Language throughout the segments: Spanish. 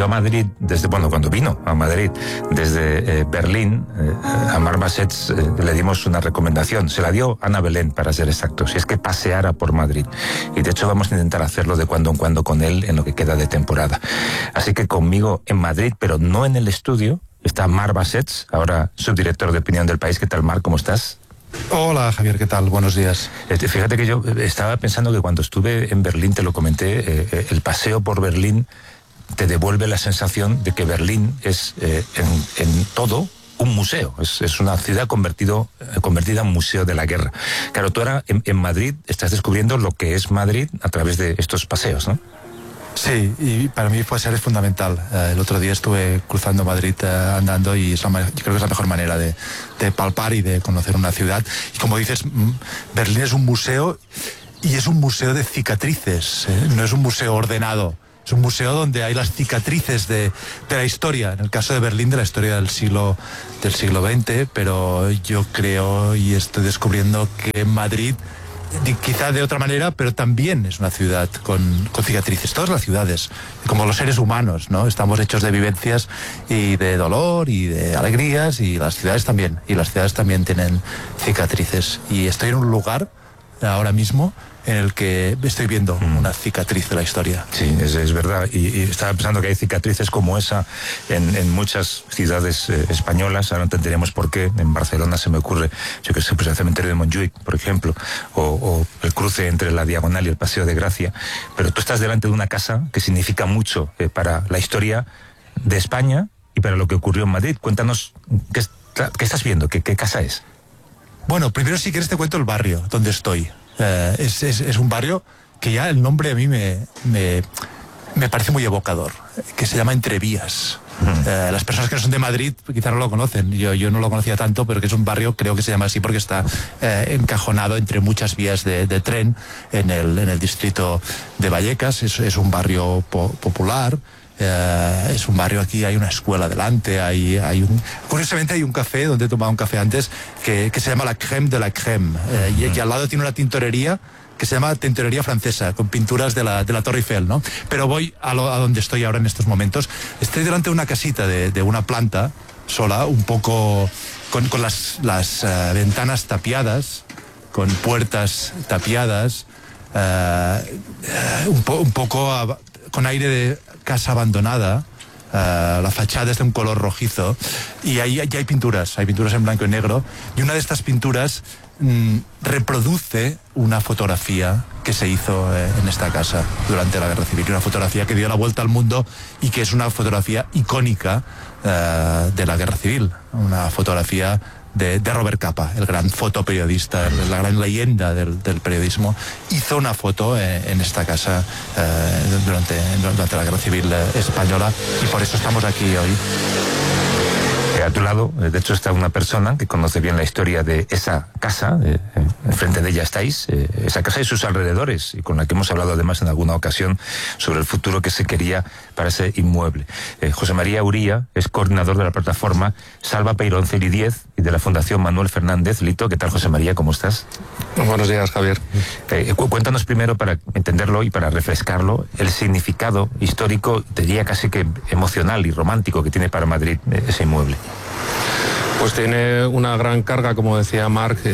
salió a Madrid cuando vino a Madrid desde Berlín, a Marc Bassets le dimos una recomendación, se la dio Ana Belén para ser exactos, y es que paseara por Madrid. Y de hecho vamos a intentar hacerlo de cuando en cuando con él en lo que queda de temporada. Así que conmigo en Madrid, pero no en el estudio, está Marc Bassets, ahora subdirector de Opinión del País. ¿Qué tal, Marc? ¿Cómo estás? Hola, Javier, ¿qué tal? Buenos días. Fíjate que yo estaba pensando que cuando estuve en Berlín, te lo comenté, el paseo por Berlín te devuelve la sensación de que Berlín es en todo un museo. Es una ciudad convertida en museo de la guerra. Claro, tú ahora en Madrid estás descubriendo lo que es Madrid a través de estos paseos, ¿no? Sí, y para mí es fundamental. El otro día estuve cruzando Madrid andando y yo creo que es la mejor manera de palpar y de conocer una ciudad. Y como dices, Berlín es un museo, y es un museo de cicatrices, no es un museo ordenado. Es un museo donde hay las cicatrices de la historia, en el caso de Berlín, de la historia del siglo XX, pero yo creo y estoy descubriendo que Madrid, quizá de otra manera, pero también es una ciudad con cicatrices. Todas las ciudades, como los seres humanos, ¿no? Estamos hechos de vivencias y de dolor y de alegrías, y las ciudades también. Y las ciudades también tienen cicatrices. Y estoy en un lugar ahora mismo en el que estoy viendo una cicatriz de la historia. Sí, es verdad. Y estaba pensando que hay cicatrices como esa en muchas ciudades españolas. Ahora entenderemos por qué. En Barcelona se me ocurre, yo que sé, pues el cementerio de Montjuïc, por ejemplo, o el cruce entre la Diagonal y el Paseo de Gracia. Pero tú estás delante de una casa que significa mucho para la historia de España y para lo que ocurrió en Madrid. Cuéntanos, ¿qué estás viendo? ¿Qué casa es? Bueno, primero, si quieres, te cuento el barrio donde estoy. Es un barrio que ya el nombre a mí me parece muy evocador, que se llama Entrevías. Las personas que no son de Madrid quizá no lo conocen, yo no lo conocía tanto, pero que es un barrio, creo que se llama así porque está encajonado entre muchas vías de tren en el distrito de Vallecas. Es un barrio popular. Es un barrio, aquí hay una escuela delante, curiosamente hay un café donde he tomado un café antes que se llama La Crème de la Crème, y al lado tiene una tintorería que se llama Tintorería Francesa, con pinturas de la Torre Eiffel, ¿no? Pero voy a donde estoy ahora en estos momentos. Estoy delante de una casita de una planta sola, un poco con las ventanas tapiadas, con puertas tapiadas, un poco con aire de casa abandonada. La fachada es de un color rojizo, y ahí hay pinturas en blanco y negro, y una de estas pinturas reproduce una fotografía que se hizo en esta casa durante la Guerra Civil, una fotografía que dio la vuelta al mundo y que es una fotografía icónica de la Guerra Civil, una fotografía de Robert Capa, el gran fotoperiodista, la gran leyenda del periodismo. Hizo una foto en esta casa durante la Guerra Civil española, y por eso estamos aquí hoy. A tu lado, de hecho, está una persona que conoce bien la historia de esa casa, enfrente de ella estáis, esa casa y sus alrededores, y con la que hemos hablado además en alguna ocasión sobre el futuro que se quería para ese inmueble. José María Uría es coordinador de la plataforma Salva Peyroncel y 10 y de la Fundación Manuel Fernández Lito. ¿Qué tal, José María? ¿Cómo estás? Buenos días, Javier. Cuéntanos primero, para entenderlo y para refrescarlo, el significado histórico, diría casi que emocional y romántico, que tiene para Madrid ese inmueble. Pues tiene una gran carga, como decía Marc,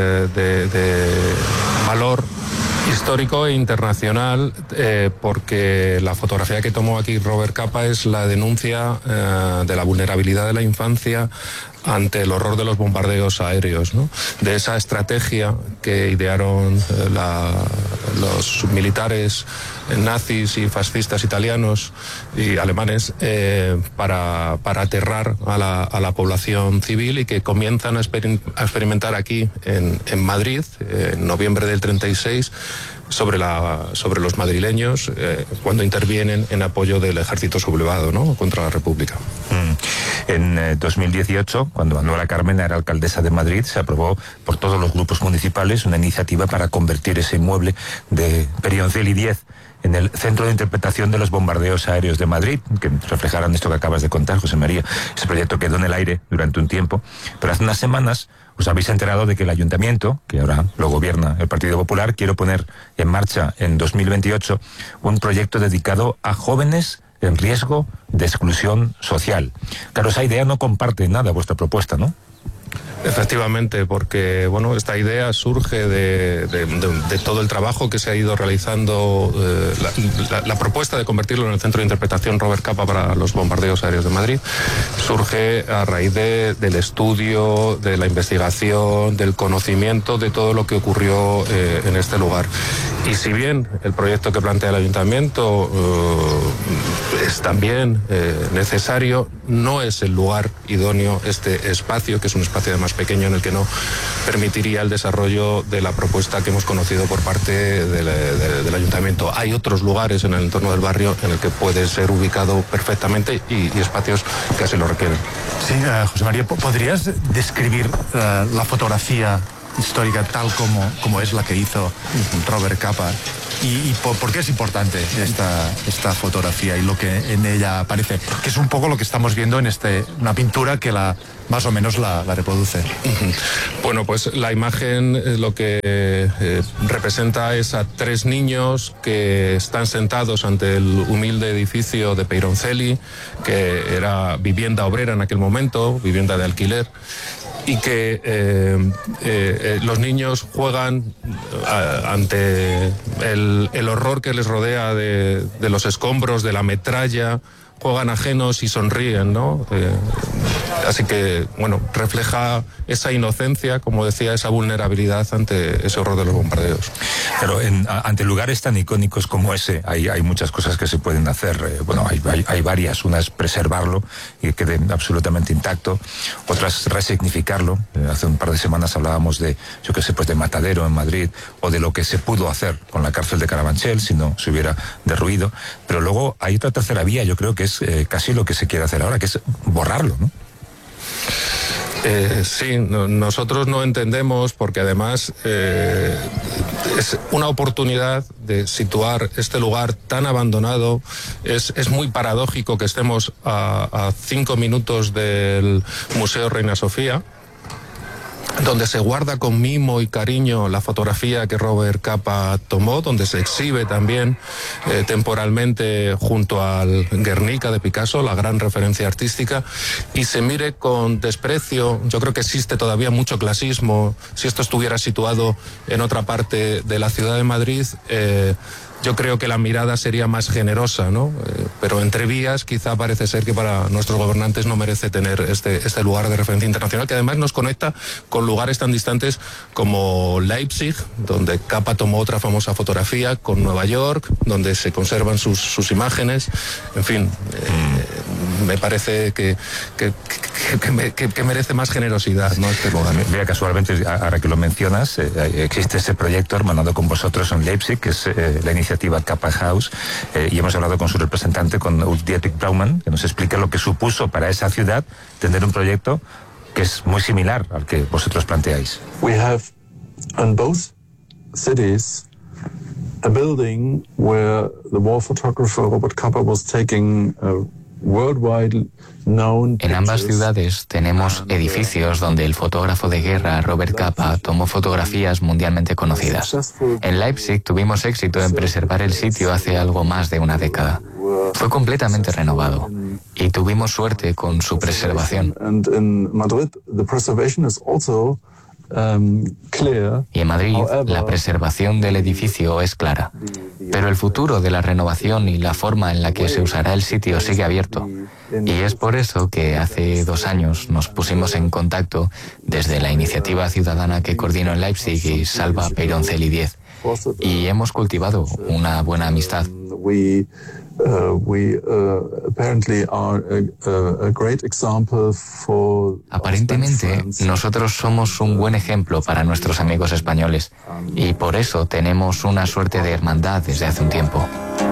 de valor histórico e internacional, porque la fotografía que tomó aquí Robert Capa es la denuncia de la vulnerabilidad de la infancia ante el horror de los bombardeos aéreos, ¿no? De esa estrategia que idearon los militares nazis y fascistas italianos y alemanes para aterrar a la población civil, y que comienzan a experimentar aquí en Madrid en noviembre del 36 sobre los madrileños, cuando intervienen en apoyo del ejército sublevado, ¿no?, contra la República. En 2018, cuando Manuela Carmena era alcaldesa de Madrid, se aprobó por todos los grupos municipales una iniciativa para convertir ese inmueble de Peyroncel y 10 en el centro de interpretación de los bombardeos aéreos de Madrid, que reflejaran esto que acabas de contar, José María. Ese proyecto quedó en el aire durante un tiempo, pero hace unas semanas os habéis enterado de que el ayuntamiento, que ahora lo gobierna el Partido Popular, quiere poner en marcha en 2028 un proyecto dedicado a jóvenes en riesgo de exclusión social. Claro, esa idea no comparte nada vuestra propuesta, ¿no? Efectivamente, porque bueno, esta idea surge de todo el trabajo que se ha ido realizando, la propuesta de convertirlo en el centro de interpretación Robert Capa para los bombardeos aéreos de Madrid, surge a raíz del estudio, de la investigación, del conocimiento de todo lo que ocurrió en este lugar. Y si bien el proyecto que plantea el Ayuntamiento es también necesario, no es el lugar idóneo este espacio, que es un espacio además pequeño en el que no permitiría el desarrollo de la propuesta que hemos conocido por parte del Ayuntamiento. Hay otros lugares en el entorno del barrio en el que puede ser ubicado perfectamente y espacios que así lo requieren. Sí, José María, ¿podrías describir la fotografía histórica tal como es la que hizo Robert Capa? ¿Y por qué es importante esta fotografía y lo que en ella aparece? Que es un poco lo que estamos viendo en una pintura que más o menos la reproduce. Bueno, pues la imagen lo que representa es a 3 niños que están sentados ante el humilde edificio de Peyroncelli, que era vivienda obrera en aquel momento, vivienda de alquiler, y que los niños juegan ante el horror que les rodea de los escombros, de la metralla, juegan ajenos y sonríen, ¿no? Así que, bueno, refleja esa inocencia, como decía, esa vulnerabilidad ante ese horror de los bombardeos. Pero ante lugares tan icónicos como ese hay muchas cosas que se pueden hacer. Bueno, hay varias. Una es preservarlo y que quede absolutamente intacto. Otra es resignificarlo. Hace un par de semanas hablábamos de Matadero en Madrid, o de lo que se pudo hacer con la cárcel de Carabanchel si no se hubiera derruido. Pero luego hay otra tercera vía, yo creo que es casi lo que se quiere hacer ahora, que es borrarlo, ¿no? Sí, nosotros no entendemos, porque además es una oportunidad de situar este lugar tan abandonado. Es muy paradójico que estemos a 5 minutos del Museo Reina Sofía, donde se guarda con mimo y cariño la fotografía que Robert Capa tomó, donde se exhibe también temporalmente junto al Guernica de Picasso, la gran referencia artística, y se mire con desprecio. Yo creo que existe todavía mucho clasismo. Si esto estuviera situado en otra parte de la ciudad de Madrid, yo creo que la mirada sería más generosa, ¿no? Pero entre vías quizá parece ser que para nuestros gobernantes no merece tener este lugar de referencia internacional, que además nos conecta con lugares tan distantes como Leipzig, donde Capa tomó otra famosa fotografía, con Nueva York, donde se conservan sus imágenes. En fin, me parece que merece más generosidad, ¿no? Este lugar. Mira, casualmente, ahora que lo mencionas, existe ese proyecto hermanado con vosotros en Leipzig, que es la iniciativa Capa House, y hemos hablado con su representante, con Ulf Dietrich Braumann, que nos explica lo que supuso para esa ciudad tener un proyecto que es muy similar al que vosotros planteáis. We have in both cities a building where the war photographer Robert Capa was taking worldwide known pictures. En ambas ciudades tenemos edificios donde el fotógrafo de guerra Robert Capa tomó fotografías mundialmente conocidas. En Leipzig tuvimos éxito en preservar el sitio hace algo más de una década. Fue completamente renovado y tuvimos suerte con su preservación. Y en Madrid la preservación del edificio es clara, pero el futuro de la renovación y la forma en la que se usará el sitio sigue abierto. Y es por eso que hace 2 años nos pusimos en contacto desde la iniciativa ciudadana que coordino en Leipzig y Salva Peyroncelli 10, y hemos cultivado una buena amistad. Aparentemente, nosotros somos un buen ejemplo para nuestros amigos españoles, y por eso tenemos una suerte de hermandad desde hace un tiempo.